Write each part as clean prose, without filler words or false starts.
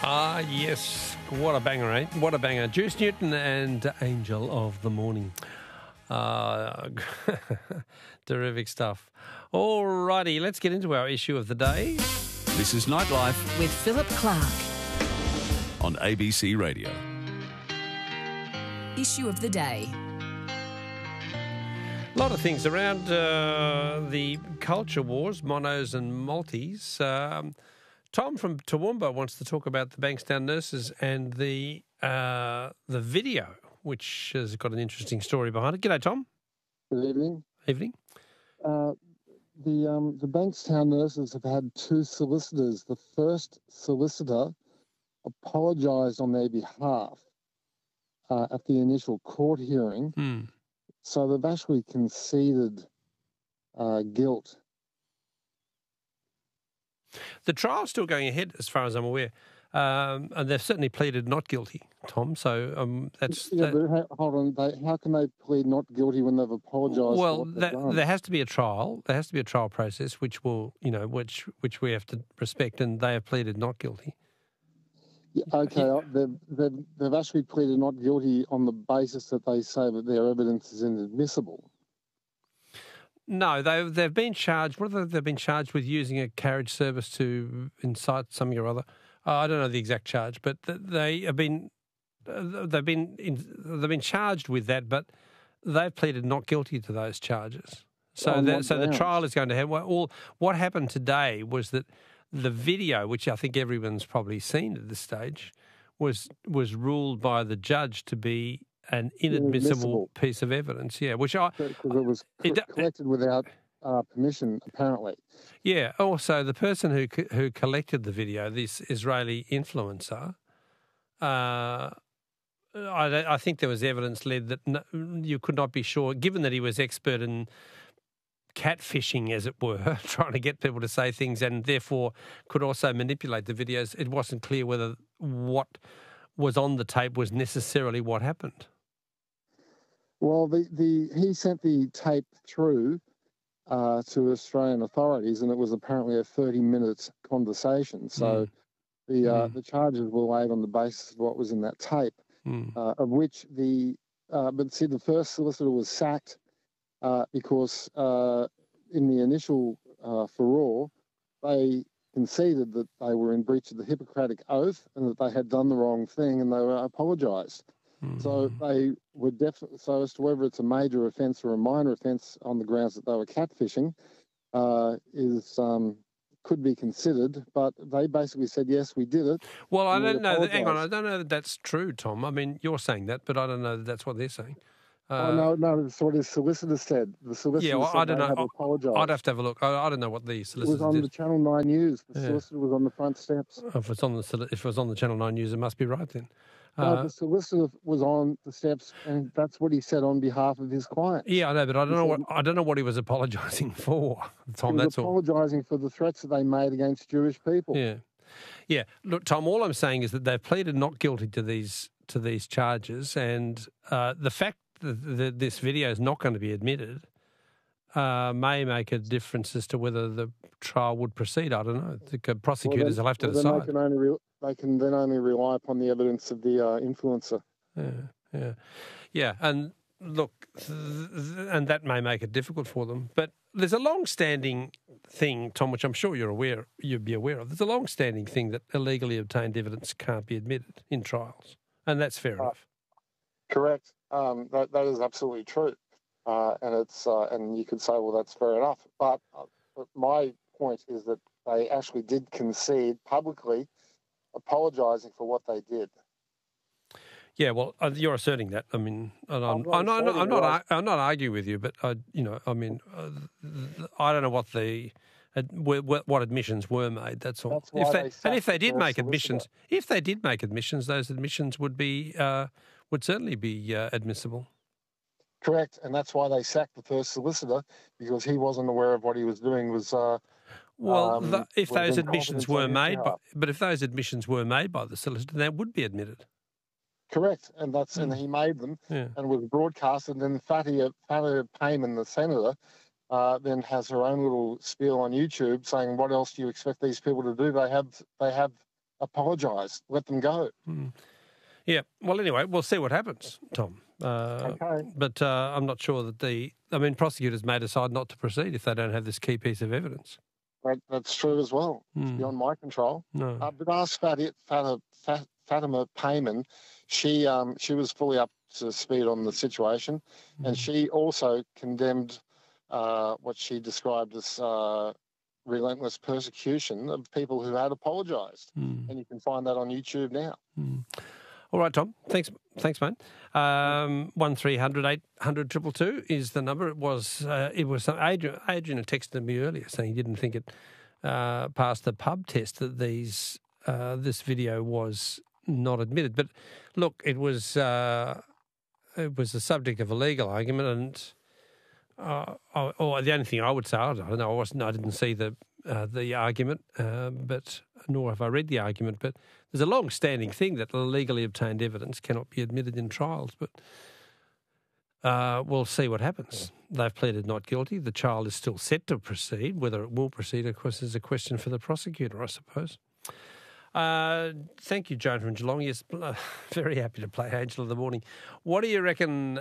Ah, yes. What a banger, eh? What a banger. Juice Newton and Angel of the Morning. Terrific stuff. All righty, let's get into our issue of the day. This is Nightlife with Philip Clark. on ABC Radio. Issue of the day. A lot of things around the culture wars, monos and multis. Tom from Toowoomba wants to talk about the Bankstown nurses and the video, which has got an interesting story behind it. G'day, Tom. Good evening. Evening. The Bankstown nurses have had two solicitors. The first solicitor apologised on their behalf at the initial court hearing. So they've actually conceded guilt. The trial's still going ahead, as far as I'm aware, and they've certainly pleaded not guilty, Tom. So that's But hold on. How can they plead not guilty when they've apologised? well. For what they've done? There has to be a trial. There has to be a trial process, which will, which we have to respect, and they have pleaded not guilty. Yeah, okay, they've actually pleaded not guilty on the basis that they say that their evidence is inadmissible. No, they've been charged. They've been charged with using a carriage service to incite something or other. I don't know the exact charge, but they've been charged with that. But they've pleaded not guilty to those charges. So the trial is going to have. What happened today was that the video, which I think everyone's probably seen at this stage, was ruled by the judge to be an inadmissible piece of evidence. Yeah, because it was collected without permission, apparently. Yeah. Also, the person who collected the video, this Israeli influencer, I think there was evidence led that you could not be sure, given that he was expert in catfishing, as it were, trying to get people to say things, and therefore could also manipulate the videos. It wasn't clear whether what was on the tape was necessarily what happened. Well, he sent the tape through to Australian authorities, and it was apparently a 30-minute conversation. So the charges were laid on the basis of what was in that tape, of which the first solicitor was sacked because in the initial furore, they conceded that they were in breach of the Hippocratic Oath and that they had done the wrong thing, and they were apologised. So they were definitely, so as to whether it's a major offence or a minor offence on the grounds that they were catfishing could be considered, but they basically said, yes, we did it. Well, I don't know. Hang on, I don't know that that's true, Tom. I mean, you're saying that, but I don't know that that's what they're saying. No, that's what his solicitor said. The solicitor said I don't know. Have apologised. I'd have to have a look. I don't know what the solicitor did. It was on the Channel 9 News. The solicitor was on the front steps. If it was on the Channel 9 News, it must be right then. No, the solicitor was on the steps, and that's what he said on behalf of his client. Yeah, I know, but I don't know what he was apologising for, Tom. He was apologising for the threats that they made against Jewish people. Yeah. Look, Tom, all I'm saying is that they've pleaded not guilty to these charges, and the fact that this video is not going to be admitted may make a difference as to whether the trial would proceed. I don't know. The prosecutors will have to decide. They can then only rely upon the evidence of the influencer. Yeah. And look, and that may make it difficult for them. But there's a long-standing thing, Tom, which I'm sure you'd be aware of. There's a long-standing thing that illegally obtained evidence can't be admitted in trials, and that's fair enough. Correct. That is absolutely true, and it's and you could say, well, that's fair enough. But my point is that they actually did concede publicly, apologising for what they did. Yeah, well, you're asserting that. I mean, I'm not arguing with you, but I don't know what admissions were made. That's all. If they did make admissions, those admissions would certainly be admissible. Correct, and that's why they sacked the first solicitor, because he wasn't aware of what he was doing. If those admissions were made by the solicitor, they would be admitted. Correct, and he made them, and was broadcasted. And then Fatia Payman, the senator, then has her own little spiel on YouTube saying, "What else do you expect these people to do? They have apologise. Let them go. Yeah. Well, anyway, we'll see what happens, Tom. Okay. But I'm not sure that prosecutors may decide not to proceed if they don't have this key piece of evidence. That's true as well. It's beyond my control. No. But ask Fatima Payman. She was fully up to speed on the situation, and she also condemned what she described as relentless persecution of people who had apologised. And you can find that on YouTube now. All right, Tom. Thanks, mate. 1300 800 222 is the number. It was Adrian had texted me earlier saying he didn't think it passed the pub test that this video was not admitted. But look, it was the subject of a legal argument, and or the only thing I would say, I don't know, I didn't see the argument, but nor have I read the argument. But there's a long-standing thing that legally obtained evidence cannot be admitted in trials. But we'll see what happens. They've pleaded not guilty. The trial is still set to proceed. Whether it will proceed, of course, is a question for the prosecutor, I suppose. Thank you, Joan from Geelong. Yes, very happy to play Angel of the Morning. What do you reckon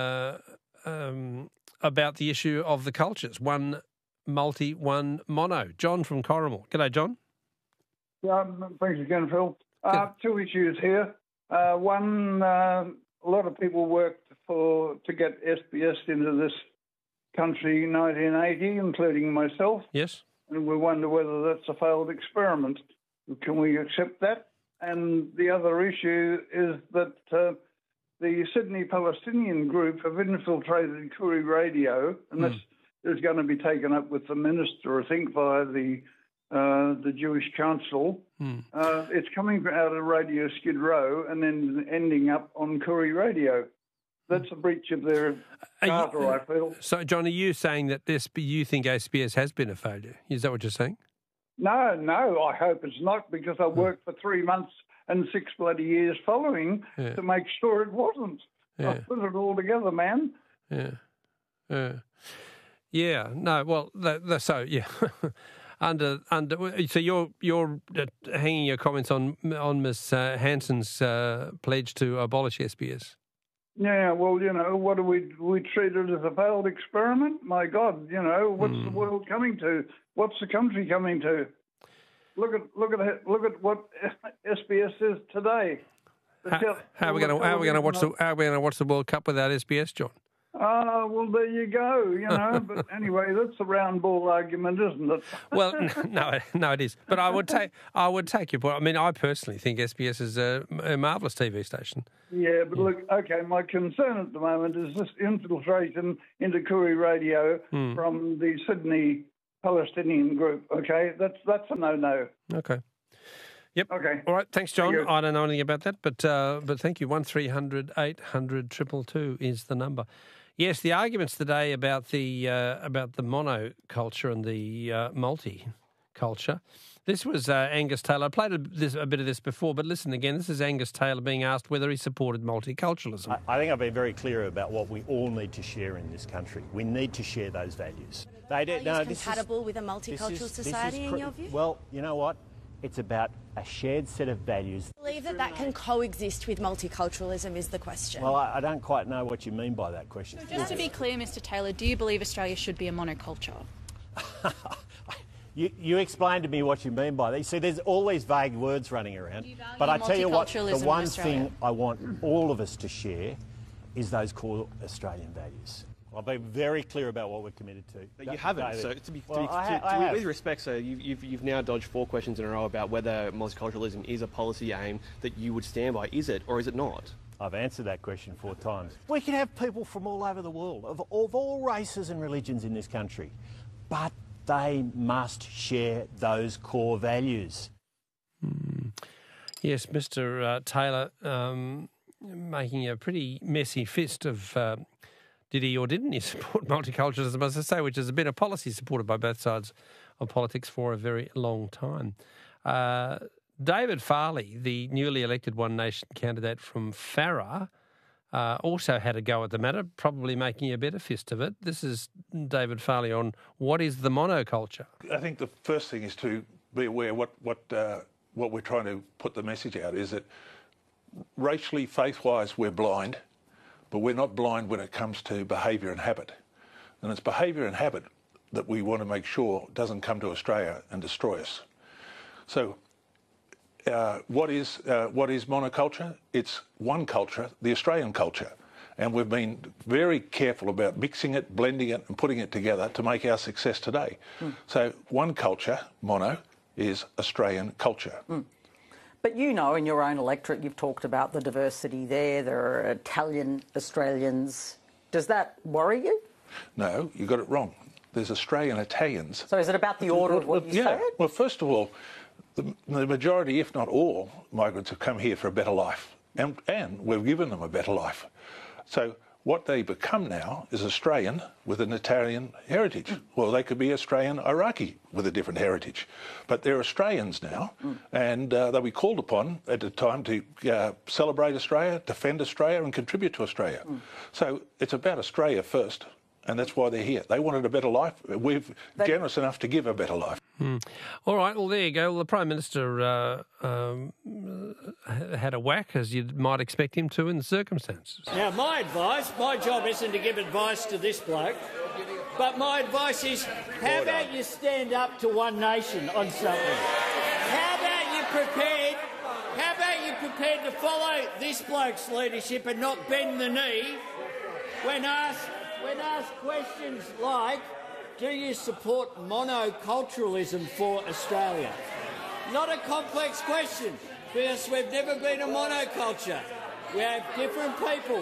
about the issue of the cultures? One multi, one mono. John from Corrimal. G'day, John. Thanks again, Phil. Two issues here. One, a lot of people worked to get SBS into this country in 1980, including myself. Yes. And we wonder whether that's a failed experiment. Can we accept that? And the other issue is that the Sydney Palestinian group have infiltrated Koori Radio, and this is going to be taken up with the minister, I think, via the Jewish Council. It's coming out of Radio Skid Row and then ending up on Koori Radio. That's a breach of their charter, I feel. So, John, are you saying that you think SBS has been a failure? Is that what you're saying? No, I hope it's not, because I worked for 3 months and 6 bloody years following to make sure it wasn't. I put it all together, man. Yeah. No. Well, so yeah. So you're hanging your comments on Ms. Hanson's pledge to abolish SBS. Yeah, well, what do we treat it as a failed experiment? My God, what's the world coming to? What's the country coming to? Look at what SBS is today. How are we going to watch the World Cup without SBS, John? Well, there you go, But anyway, that's a round ball argument, isn't it? Well, no, it is. But I would take your point. I mean, I personally think SBS is a marvellous TV station. Yeah, but look, okay, my concern at the moment is this infiltration into Koori Radio from the Sydney Palestinian group, okay? That's a no-no. Okay. Yep. Okay. All right. Thanks, John. I don't know anything about that, but thank you. 1300 800 222 is the number. Yes, the arguments today about the monoculture and the multi-culture. This was Angus Taylor. I played a bit of this before, but listen again. This is Angus Taylor being asked whether he supported multiculturalism. I think I've been very clear about what we all need to share in this country. We need to share those values. Compatible with a multicultural society, in your view? Well, you know what? It's about a shared set of values. I believe that can coexist with multiculturalism is the question. Well, I don't quite know what you mean by that question. So just to be clear, Mr Taylor, do you believe Australia should be a monoculture? You explain to me what you mean by that. You see, there's all these vague words running around. But I tell you what, the one thing I want all of us to share is those core Australian values. I'll be very clear about what we're committed to. But you haven't. So with respect, so you've now dodged 4 questions in a row about whether multiculturalism is a policy aim that you would stand by. Is it or is it not? I've answered that question 4 times. We can have people from all over the world, of all races and religions in this country, but they must share those core values. Yes, Mr. Taylor making a pretty messy fist of did he or didn't he support multiculturalism, as I say, which has been a policy supported by both sides of politics for a very long time. David Farley, the newly elected One Nation candidate from Farrer, also had a go at the matter, probably making a better fist of it. This is David Farley on what is the monoculture. I think the first thing is to be aware what what we're trying to put the message out is that racially, faith-wise, we're blind, but we're not blind when it comes to behaviour and habit. And it's behaviour and habit that we want to make sure doesn't come to Australia and destroy us. So what is monoculture? It's one culture, the Australian culture. And we've been very careful about mixing it, blending it and putting it together to make our success today. So one culture, mono, is Australian culture. But you know, in your own electorate, you've talked about the diversity there. There are Italian Australians. Does that worry you? No, you got it wrong. There's Australian Italians. So is it about the order of what you said? Well, first of all, the majority, if not all, migrants have come here for a better life. And we've given them a better life. So what they become now is Australian with an Italian heritage. Well, they could be Australian Iraqi with a different heritage. But they're Australians now, and they'll be called upon at the time to celebrate Australia, defend Australia and contribute to Australia. So it's about Australia first, and that's why they're here. They wanted a better life. We're generous enough to give a better life. All right, well, there you go. Well, the Prime Minister had a whack, as you might expect him to in the circumstances. Now, my job isn't to give advice to this bloke, but my advice is, how about you stand up to One Nation on something? How about you prepared to follow this bloke's leadership and not bend the knee when asked questions like, do you support monoculturalism for Australia? Not a complex question, because we've never been a monoculture. We have different people,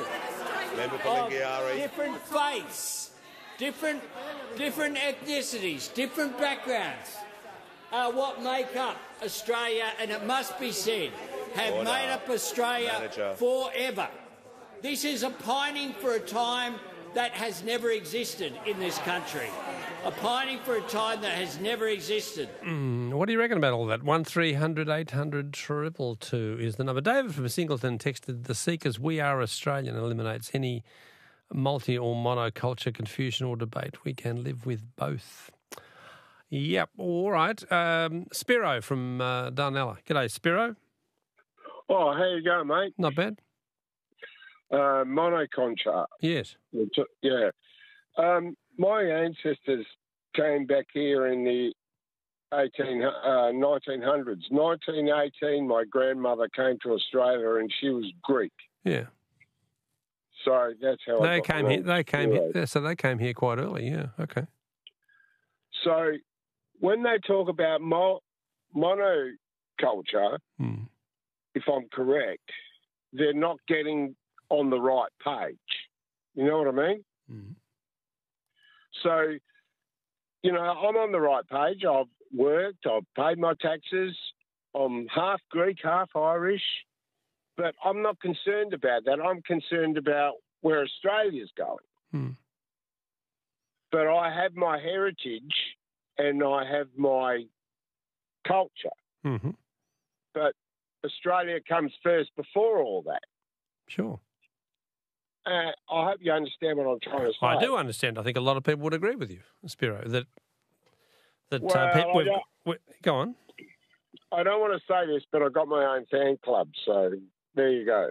different faiths, different ethnicities, different backgrounds are what make up Australia, and it must be said, have made up Australia forever. This is a pining for a time that has never existed in this country. A pining for a time that has never existed. What do you reckon about all that? 1300 800 222 is the number. David from Singleton texted, the Seekers We Are Australian eliminates any multi or monoculture confusion or debate. We can live with both. Yep, all right. Spiro from Darnella. G'day, Spiro. Oh, how you going, mate? Not bad. Monoculture. Yes. Yeah. My ancestors came back here in the 1900s. 1918, my grandmother came to Australia and she was Greek. Yeah. So that's how they came here. They came here. So they came here quite early. Yeah. Okay. So when they talk about monoculture, if I'm correct, they're not getting on the right page. You know what I mean? So, you know, I'm on the right page. I've worked, I've paid my taxes. I'm half Greek, half Irish. But I'm not concerned about that. I'm concerned about where Australia's going. But I have my heritage and I have my culture. But Australia comes first before all that. Sure. I hope you understand what I'm trying to say. I do understand. I think a lot of people would agree with you, Spiro, that go on. I don't want to say this, but I've got my own fan club, so there you go.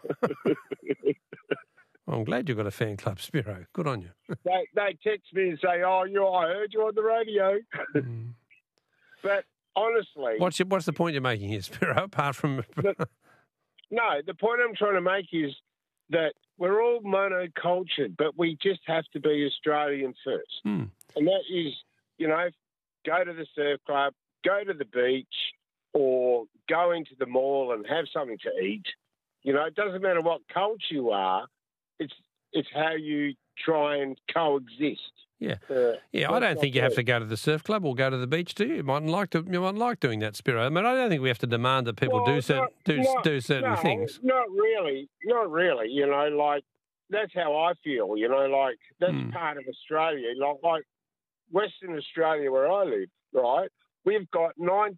Well, I'm glad you've got a fan club, Spiro. Good on you. They text me and say, I heard you on the radio. But honestly... What's the point you're making here, Spiro, apart from... No, the point I'm trying to make is that we're all monocultured, but we just have to be Australian first. And that is, you know, go to the surf club, go to the beach, or go into the mall and have something to eat. You know, it doesn't matter what culture you are, it's how you try and coexist. Yeah, I don't think you have to go to the surf club or go to the beach, do you? You might like doing that, Spiro. I mean, I don't think we have to demand that people do certain things. Not really. You know, like that's how I feel. You know, like that's part of Australia. Like Western Australia, where I live, right? We've got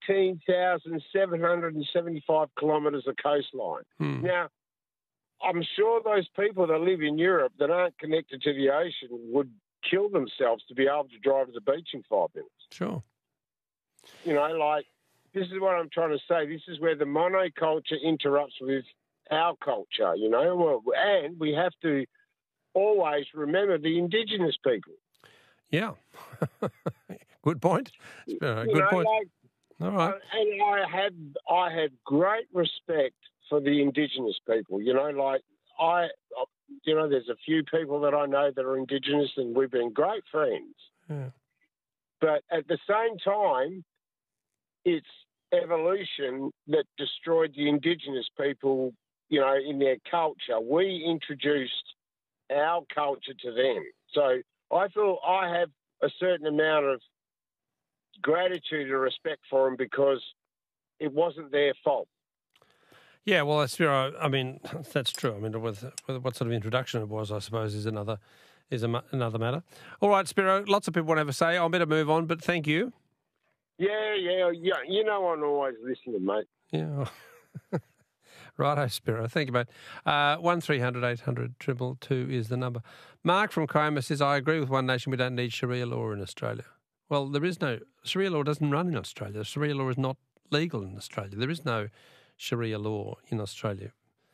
19,775 kilometres of coastline. Now, I'm sure those people that live in Europe that aren't connected to the ocean would kill themselves to be able to drive to the beach in 5 minutes. Sure. You know, like this is what I'm trying to say. This is where the monoculture interrupts with our culture, you know. Well, and we have to always remember the Indigenous people. Yeah. Good point. Good point. All right. And I had great respect for the Indigenous people. You know, there's a few people that I know that are Indigenous, and we've been great friends. Yeah. But at the same time, it's evolution that destroyed the Indigenous people, you know, in their culture. We introduced our culture to them. So I feel I have a certain amount of gratitude and respect for them because it wasn't their fault. Yeah, well, that's true. I mean, that's true. I mean, with what sort of introduction it was, I suppose, is another matter. All right, Spiro, lots of people want to have a say. I'll better move on, but thank you. Yeah. You know I'm always listening, mate. Yeah. Righto, Spiro. Thank you, mate. 1300 800 222 is the number. Mark from Kiama says, I agree with One Nation. We don't need Sharia law in Australia. Well, there is no... Sharia law doesn't run in Australia. Sharia law is not legal in Australia. There is no Sharia law in Australia.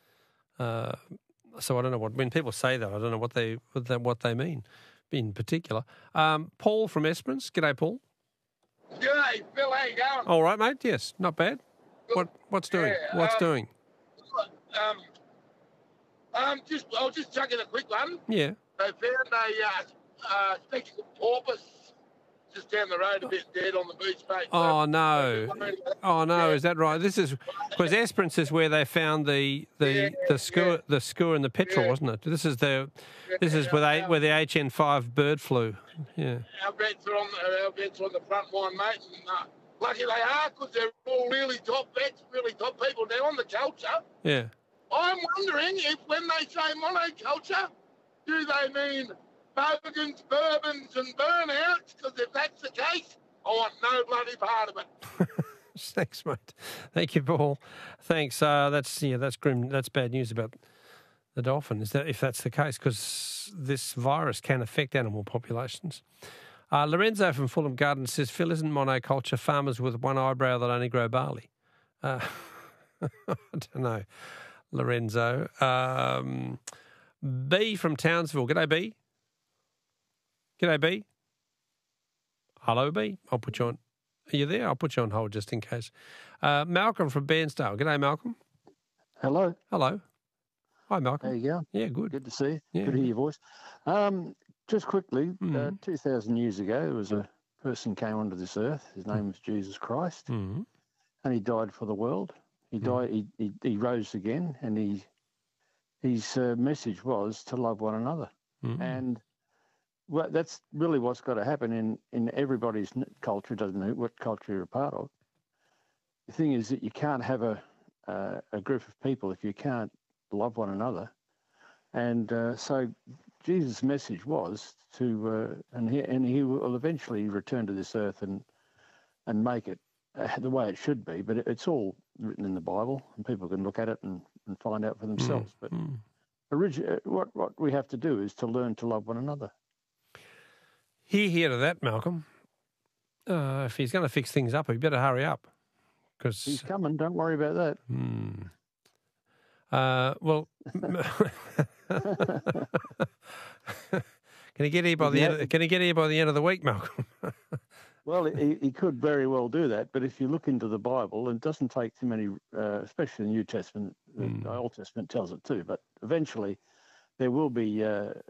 So I don't know when people say that, I don't know what they mean in particular. Paul from Esperance. G'day, Paul. G'day, Phil. How you going? All right, mate. Yes, not bad. What's doing? What's doing? I was just chucking a quick one. Yeah. They found a spectacled porpoise just down the road, a bit dead on the beach, mate. Oh no! Oh no! Yeah. Is that right? This is because Esperance is where they found the skua and the petrel, wasn't it? This is where the HN5 bird flew. Yeah. Our vets are on the front line, mate. And, lucky they are because they're all really top vets, really top people now on the culture. Yeah. I'm wondering if when they say monoculture, do they mean bogans, bourbons and burnouts? Because if that's the case, I want no bloody part of it. Thanks, mate. Thank you, Paul. Thanks. That's grim. That's bad news about the dolphin. Is that if that's the case? Because this virus can affect animal populations. Lorenzo from Fulham Gardens says, Phil, isn't monoculture farmers with one eyebrow that only grow barley? I don't know, Lorenzo. B from Townsville. G'day, B. G'day, B. Hello, B. I'll put you on. Are you there? I'll put you on hold just in case. Malcolm from Bairnsdale. G'day, Malcolm. Hello. Hello. Hi, Malcolm. How you going? Yeah, good. Good to see you. Yeah. Good to hear your voice. Just quickly, 2,000 years ago, there was a person came onto this earth. His name was Jesus Christ, and he died for the world. He died. He rose again, and his message was to love one another. And that's really what's got to happen in everybody's culture. It doesn't matter what culture you're a part of. The thing is that you can't have a group of people if you can't love one another. And so Jesus' message was to, and he will eventually return to this earth and make it the way it should be. But it's all written in the Bible, and people can look at it and find out for themselves. But what we have to do is to learn to love one another. Hear to that, Malcolm. If he's going to fix things up, he better hurry up. Because he's coming. Don't worry about that. Well, can he get here by the end? Can he get here by the end of the week, Malcolm? Well, he could very well do that, but if you look into the Bible, it doesn't take too many, especially the New Testament. The Old Testament tells it too, but eventually there will be,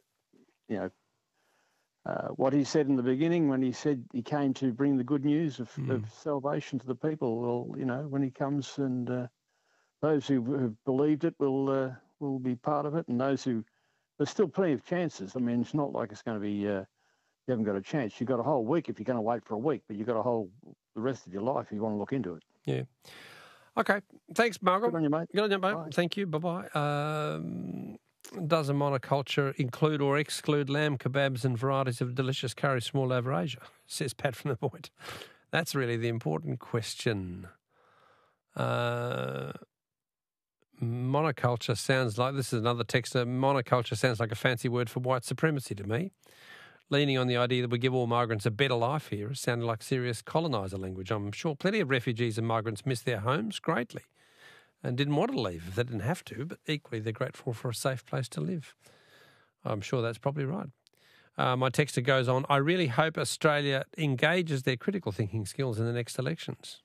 what he said in the beginning when he said he came to bring the good news of salvation to the people. Well, when he comes and those who have believed it will be part of it, and those who there's still plenty of chances. I mean, it's not like it's going to be you haven't got a chance. You've got a whole week if you're going to wait for a week, but you've got the rest of your life if you want to look into it. Yeah. Okay. Thanks, Malcolm. Good on you, mate. Good on you, mate. Bye. Thank you. Bye-bye. Does a monoculture include or exclude lamb kebabs and varieties of delicious curry small over Asia? Says Pat from the Point. That's really the important question. Monoculture sounds like, this is another texter, monoculture sounds like a fancy word for white supremacy to me. leaning on the idea that we give all migrants a better life here is sounding like serious coloniser language. I'm sure plenty of refugees and migrants miss their homes greatly and didn't want to leave if they didn't have to, but equally they're grateful for a safe place to live. I'm sure that's probably right. My texter goes on, I really hope Australia engages their critical thinking skills in the next elections.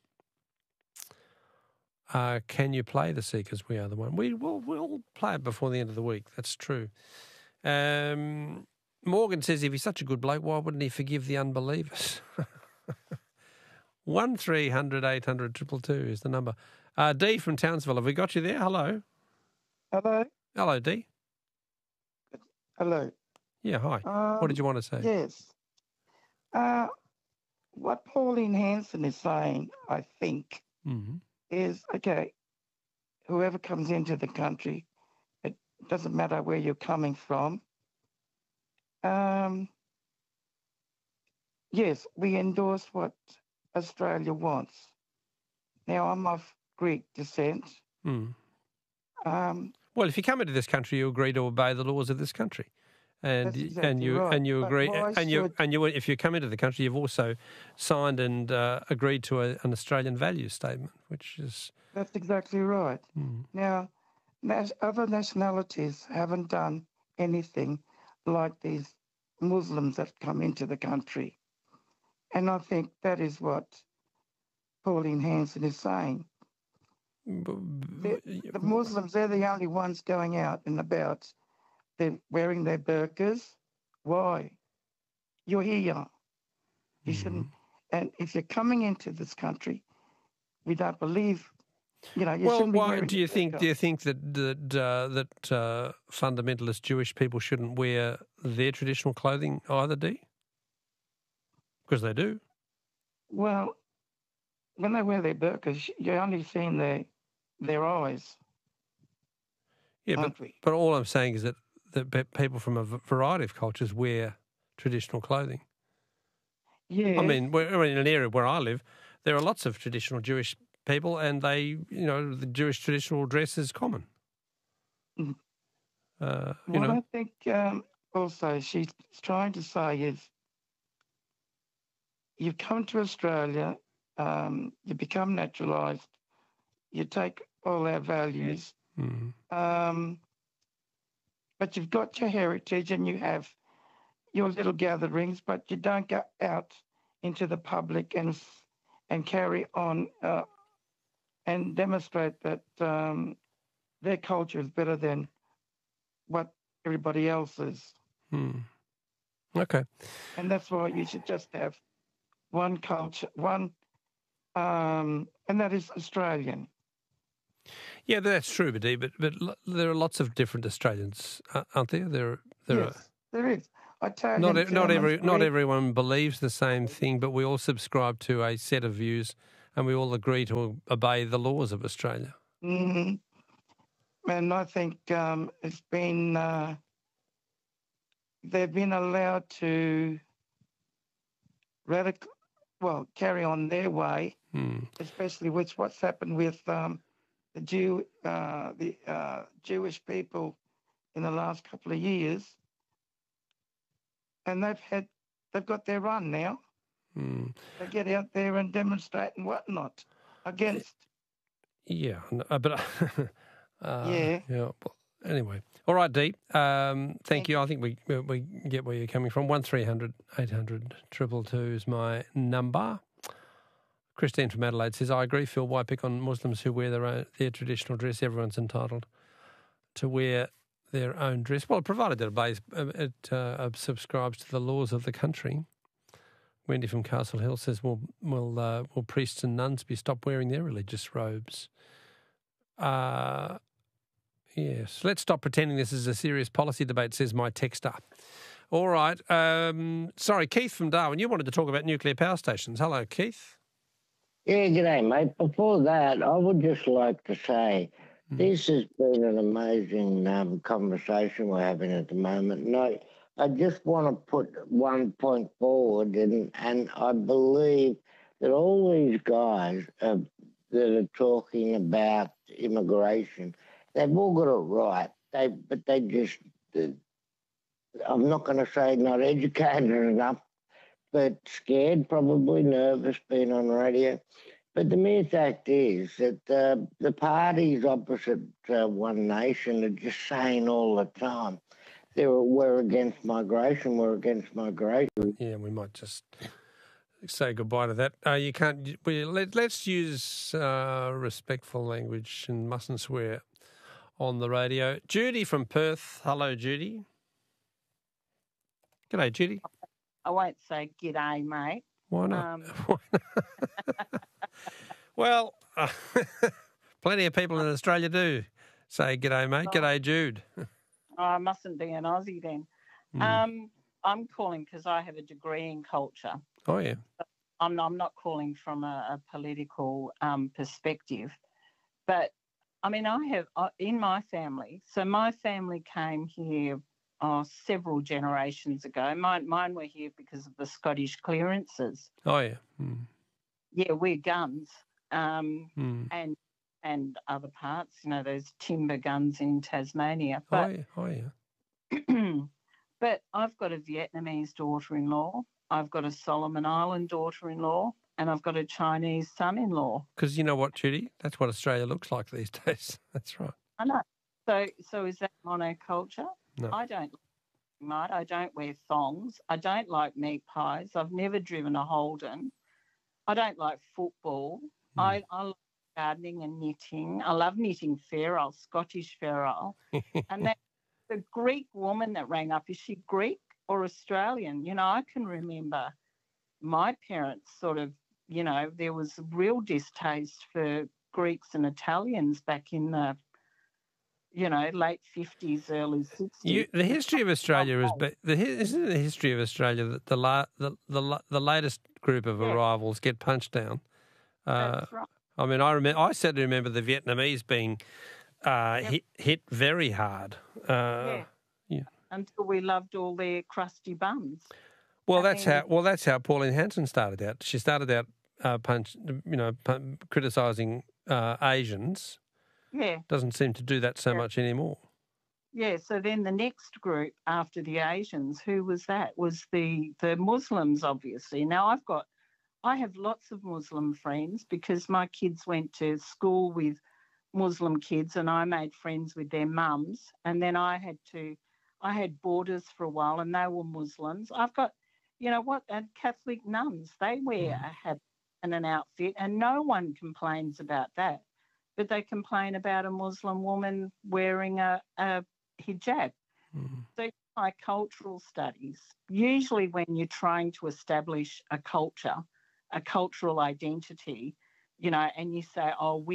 Can you play the Seekers? We Are the One. We'll play it before the end of the week. That's true. Morgan says if he's such a good bloke, why wouldn't he forgive the unbelievers? 1300 800 222 is the number. Dee from Townsville, have we got you there? Hello. Hello. Hello, Dee. Hello. Yeah, hi. What did you want to say? Yes. What Pauline Hanson is saying, I think, is, okay, whoever comes into the country, it doesn't matter where you're coming from. Yes, we endorse what Australia wants. Now, I'm of Greek descent. Well, if you come into this country, you agree to obey the laws of this country. And you agree, if you come into the country, you've also signed and agreed to an Australian values statement, which is... That's exactly right. Now, other nationalities haven't done anything like these Muslims that come into the country. And I think that is what Pauline Hanson is saying. The Muslims, they're the only ones going out and about. They're wearing their burqas. Why? You're here. You shouldn't. And if you're coming into this country, we don't believe. You shouldn't be wearing do you think that fundamentalist Jewish people shouldn't wear their traditional clothing either, Dee? Because they do. Well, when they wear their burqas, you're only seeing their eyes. Yeah, but all I'm saying is that people from a variety of cultures wear traditional clothing. Yeah. I mean, in an area where I live, there are lots of traditional Jewish people, and the Jewish traditional dress is common. I think also she's trying to say is, you've come to Australia, you become naturalised, you take all our values, but you've got your heritage and you have your little gatherings, but you don't go out into the public and carry on and demonstrate that their culture is better than what everybody else is. Okay. And that's why you should just have one culture, and that is Australian. Yeah, that's true, but there are lots of different Australians, aren't there? Yes, there is. Not everyone believes the same thing, but we all subscribe to a set of views, and we all agree to obey the laws of Australia. And I think it's been they've been allowed to carry on their way, especially with what's happened with the Jewish people in the last couple of years, and they've got their run now. They get out there and demonstrate and whatnot against. Yeah, but yeah. Well, anyway, all right, Dee. Thank you. I think we get where you're coming from. 1300 800 222 is my number. Christine from Adelaide says, I agree, Phil. Why pick on Muslims who wear their traditional dress? Everyone's entitled to wear their own dress. Well, provided it subscribes to the laws of the country. Wendy from Castle Hill says, will priests and nuns be stopped wearing their religious robes? Yes. Let's stop pretending this is a serious policy debate, says my texter. All right. Sorry, Keith from Darwin. You wanted to talk about nuclear power stations. Hello, Keith. Yeah, g'day, mate. Before that, I would just like to say this has been an amazing conversation we're having at the moment. And I just want to put one point forward, and I believe that all these guys that are talking about immigration, they've all got it right. They I'm not going to say not educated enough, but scared, probably nervous, being on radio. But the mere fact is that the parties opposite One Nation are just saying all the time, we're against migration, we're against migration. Yeah, we might just say goodbye to that. You can't. Let's use respectful language and mustn't swear on the radio. Judy from Perth. Hello, Judy. G'day, Judy. I won't say g'day, mate. Why not? Well, plenty of people in Australia do say g'day, mate. G'day, Jude. I mustn't be an Aussie then. I'm calling because I have a degree in culture. Oh, yeah. I'm not calling from a political perspective. But, I mean, I have in my family, so my family came here several generations ago. Mine were here because of the Scottish clearances. Oh, yeah. Yeah, we're guns and other parts, those timber guns in Tasmania. But, oh, yeah. But I've got a Vietnamese daughter-in-law, I've got a Solomon Island daughter-in-law, and I've got a Chinese son-in-law. Because you know what, Judy? That's what Australia looks like these days. That's right. I know. So is that monoculture? No. I don't wear thongs. I don't like meat pies. I've never driven a Holden. I don't like football. I like gardening and knitting. I love knitting ferrule, Scottish ferrule. And that the Greek woman that rang up, is she Greek or Australian? I can remember my parents sort of, there was real distaste for Greeks and Italians back in the late 50s, early 60s. The history of Australia isn't the history of Australia that the latest group of arrivals get punched down. That's right. I mean, I certainly remember the Vietnamese being hit very hard. Until we loved all their crusty bums. Well, that's how Pauline Hanson started out. She started out criticising Asians. Yeah. Doesn't seem to do that so much anymore. Yeah, so then the next group after the Asians, who was that? Was the Muslims, obviously. Now I have lots of Muslim friends because my kids went to school with Muslim kids and I made friends with their mums, and then I had boarders for a while and they were Muslims. I've got, and Catholic nuns, they wear a habit and an outfit and no one complains about that. But they complain about a Muslim woman wearing a hijab. So like cultural studies, usually when you're trying to establish a culture, a cultural identity, and you say, oh,